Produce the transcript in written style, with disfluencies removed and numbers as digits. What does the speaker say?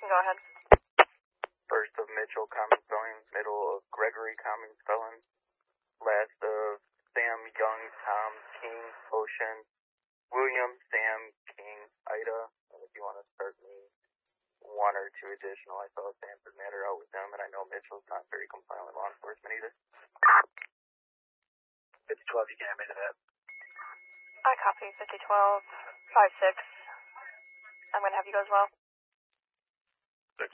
can go ahead. First of Mitchell, common spelling. Middle of Gregory, common spelling. Last of Sam, Young, Tom, King, Ocean, William, Sam, King, Ida. And if you want to start me one or two additional, I saw Sanford Matter out with them, and I know Mitchell's not very compliant with law enforcement either. 5012, you can't admit to that. I copy 5012, 56. I'm going to have you go as well.